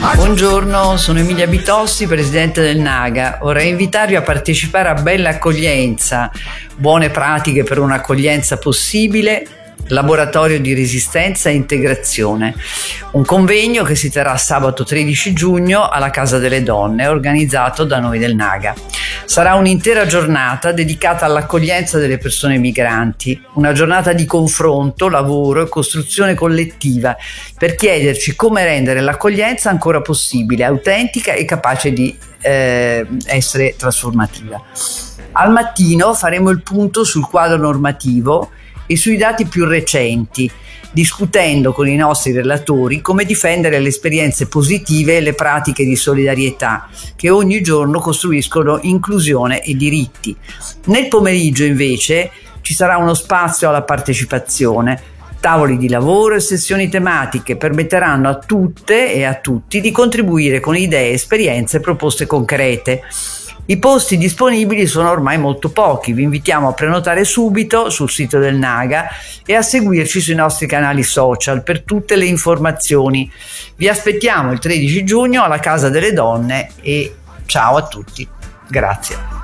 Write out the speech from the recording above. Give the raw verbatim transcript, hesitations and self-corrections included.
Buongiorno, sono Emilia Bitossi, presidente del Naga. Vorrei invitarvi a partecipare a Bella Accoglienza, buone pratiche per un'accoglienza possibile, laboratorio di resistenza e integrazione. Un convegno che si terrà sabato tredici giugno alla Casa delle Donne, organizzato da noi del Naga. Sarà un'intera giornata dedicata all'accoglienza delle persone migranti, una giornata di confronto, lavoro e costruzione collettiva per chiederci come rendere l'accoglienza ancora possibile, autentica e capace di eh, essere trasformativa. Al mattino faremo il punto sul quadro normativo e sui dati più recenti, discutendo con i nostri relatori come difendere le esperienze positive e le pratiche di solidarietà che ogni giorno costruiscono inclusione e diritti. Nel pomeriggio invece ci sarà uno spazio alla partecipazione, tavoli di lavoro e sessioni tematiche permetteranno a tutte e a tutti di contribuire con idee, esperienze e proposte concrete. I posti disponibili sono ormai molto pochi, vi invitiamo a prenotare subito sul sito del Naga e a seguirci sui nostri canali social per tutte le informazioni. Vi aspettiamo il tredici giugno alla Casa delle Donne e ciao a tutti. Grazie.